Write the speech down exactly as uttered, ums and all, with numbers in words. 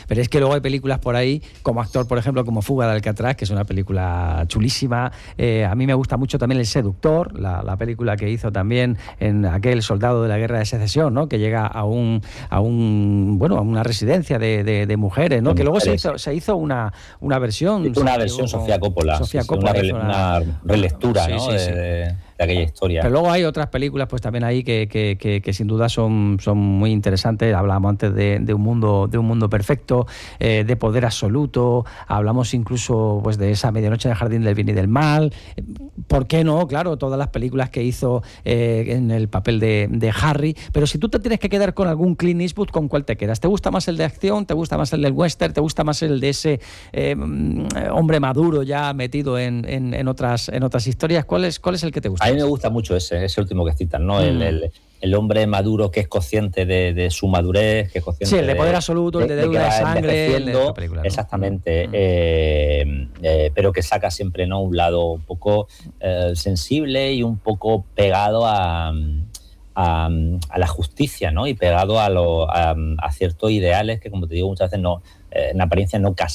pero es que luego hay películas por ahí, como actor, por ejemplo, como Fuga de Alcatraz, que es una película chulísima. Eh, a mí me gusta mucho también El Seductor, la, la película que hizo también en aquel soldado de la Guerra de Secesión, ¿no? Que llega a un, a un bueno, a una residencia de, de, de mujeres, ¿no? De que luego mujeres. se hizo, se hizo una, una versión. Hizo una versión Sofía Coppola. Sofía sí, Coppola una, rele, una, una relectura, sí, ¿no? sí, de, sí. de, de aquella historia. Pero luego hay otras películas pues también ahí que, que, que, que sin duda son, son muy interesantes. Hablábamos antes de, de un mundo de un mundo perfecto, eh, de Poder Absoluto, hablamos incluso pues de esa Medianoche en el Jardín del Bien y del Mal. ¿Por qué no? Claro, todas las películas que hizo eh, en el papel de, de Harry. Pero si tú te tienes que quedar con algún Clint Eastwood, ¿con cuál te quedas? ¿Te gusta más el de acción? ¿Te gusta más el del western? ¿Te gusta más el de ese eh, hombre maduro ya metido en, en, en, otras, en otras historias? ¿Cuál es, cuál es el que te gusta? A mí me gusta mucho ese, ese último que citan, ¿no? Mm. El, el, el hombre maduro que es consciente de, de su madurez, que es consciente sí, el de, de Poder Absoluto, el de Deuda de, de Sangre, el de esta película, ¿no? Exactamente, mm. eh, eh, pero que saca siempre, ¿no? Un lado un poco eh, sensible y un poco pegado a, a, a la justicia, ¿no? Y pegado a, lo, a, a ciertos ideales que, como te digo, muchas veces no, eh, en apariencia no casan